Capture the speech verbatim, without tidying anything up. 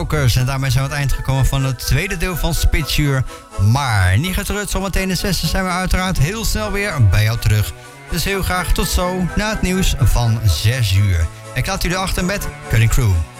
En daarmee zijn we aan het eind gekomen van het tweede deel van Spitsuur. Maar niet getreurd, zometeen in zesde zijn we uiteraard heel snel weer bij jou terug. Dus heel graag tot zo na het nieuws van zes uur. Ik laat u erachter met Cutting Crew.